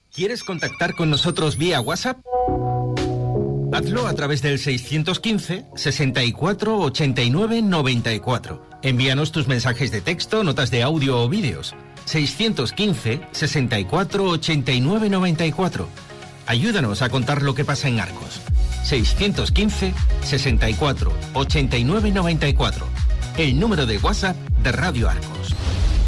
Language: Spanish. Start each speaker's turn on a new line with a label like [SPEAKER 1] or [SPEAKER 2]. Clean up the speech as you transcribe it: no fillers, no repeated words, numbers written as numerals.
[SPEAKER 1] ¿Quieres contactar con nosotros vía WhatsApp? Hazlo a través del 615 64 89 94. Envíanos tus mensajes de texto, notas de audio o vídeos. 615 64 89 94. Ayúdanos a contar lo que pasa en Arcos. 615 64 89 94. El número de WhatsApp de Radio Arcos.